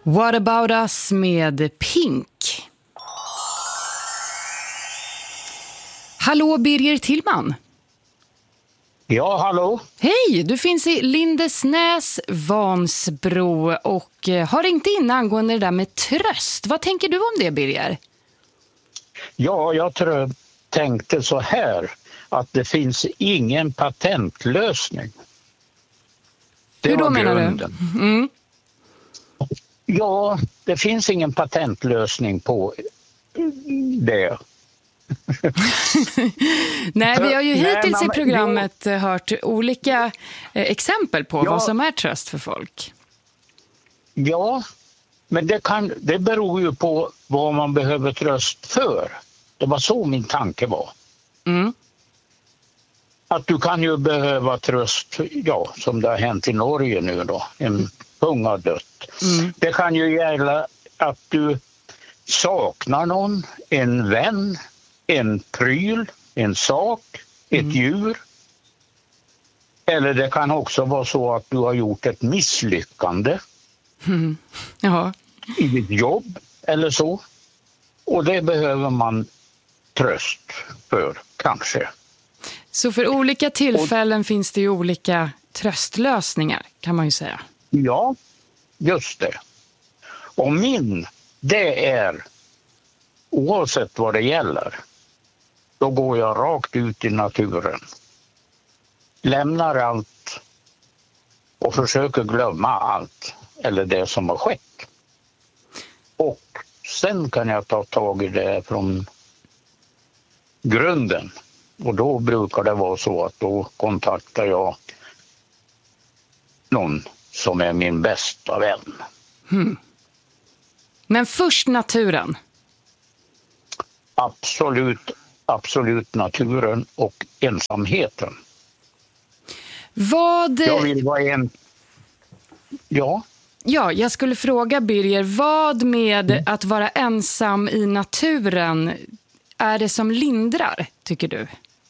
What about us med Pink. Hallå Birger Tillman. Ja, hallå. Hej, du finns i Lindesnäs, Vansbro och har ringt in angående det där med tröst. Vad tänker du om det, Birger? Ja, jag tänkte så här att det finns ingen patentlösning. Hur då menar du? Mm. Ja, det finns ingen patentlösning på det. Nej, vi har ju hittills i programmet hört olika exempel på vad som är tröst för folk. Ja, men det beror ju på vad man behöver tröst för. Det var så min tanke var. Mm. Att du kan ju behöva tröst, ja, som det har hänt i Norge nu då. En ung har dött. Mm. Det kan ju gälla att du saknar någon, en vän, en pryl, en sak, ett djur. Eller det kan också vara så att du har gjort ett misslyckande i ditt jobb eller så. Och det behöver man tröst för, kanske. Så för olika tillfällen finns det ju olika tröstlösningar, kan man ju säga. Ja, just det. Och det är, oavsett vad det gäller, då går jag rakt ut i naturen. Lämnar allt och försöker glömma allt, eller det som har skett. Och sen kan jag ta tag i det från grunden. Och då brukar det vara så att då kontaktar jag någon som är min bästa vän. Men först naturen? Absolut naturen och ensamheten. Jag vill vara Ja, jag skulle fråga Birger, vad med att vara ensam i naturen är det som lindrar, tycker du?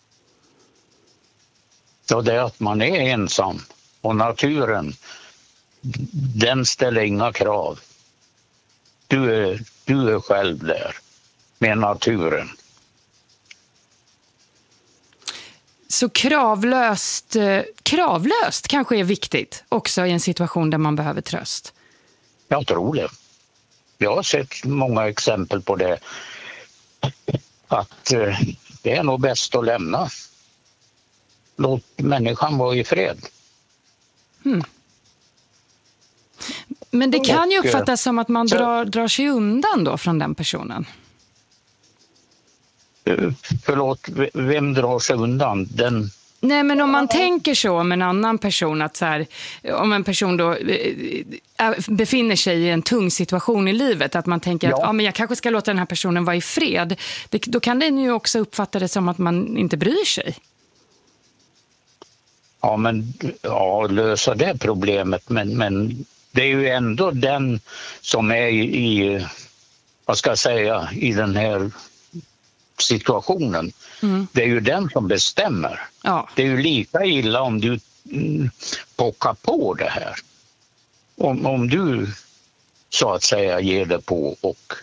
Ja, det är att man är ensam. Och naturen, den ställer inga krav. Du är själv där med naturen. Så kravlöst kanske är viktigt också i en situation där man behöver tröst. Jag tror det. Jag har sett många exempel på det. Att det är nog bäst att lämna. Låt människan vara i fred. Men det kan ju uppfattas som att man drar sig undan då från den personen. Förlåt, vem drar sig undan? Nej, men om man tänker så om en annan person, att så här, om en person då befinner sig i en tung situation i livet, att man tänker att men jag kanske ska låta den här personen vara i fred, då kan den ju också uppfatta det som att man inte bryr sig. Lösa det problemet, men det är ju ändå den som är i vad ska jag säga, i den här situationen. Det är ju den som bestämmer. Ja. Det är ju lika illa om du pockar på det här. Om du så att säga ger det på och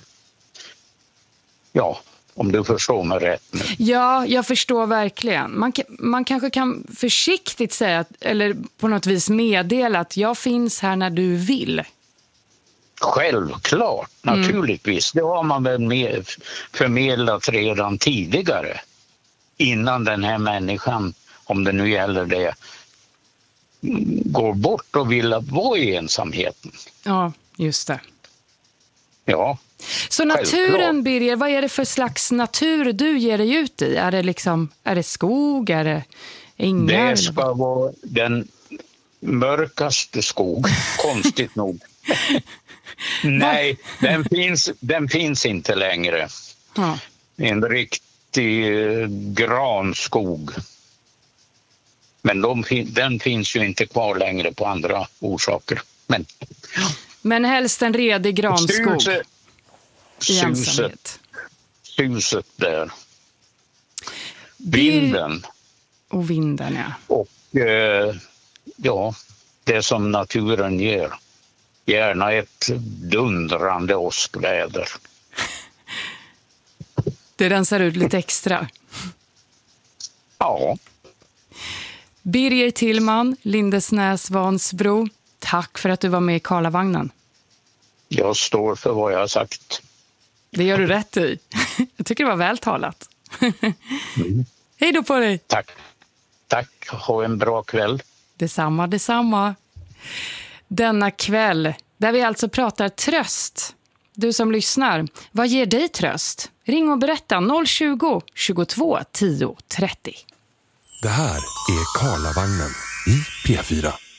om du förstår mig rätt nu. Ja, jag förstår verkligen. Man kanske kan försiktigt säga eller på något vis meddela att jag finns här när du vill. Självklart, naturligtvis. Det har man väl förmedlat redan tidigare. Innan den här människan, om det nu gäller det, går bort och vill vara i ensamheten. Ja, just det. Ja. Så naturen, Birger, vad är det för slags natur du ger dig ut i? Är det skog? Är det ängar? Det ska vara den mörkaste skog, konstigt nog. Nej, den finns inte längre. Ja. En riktig granskog. Men den finns ju inte kvar längre på andra orsaker. Men helst en redig granskog. Suset där. Vinden. Och vinden, ja. Och det som naturen ger Gärna ett dundrande åskväder. Det rensar ut lite extra. Ja. Birger Tillman, Lindesnäs, Vansbro. Tack för att du var med i Karlavagnen. Jag står för vad jag har sagt. Det gör du rätt i. Jag tycker det var väl talat. Hej då på dig. Tack. Tack. Ha en bra kväll. Detsamma, detsamma. Denna kväll, där vi alltså pratar tröst. Du som lyssnar, vad ger dig tröst? Ring och berätta 020 22 10 30. Det här är Karlavagnen i P4.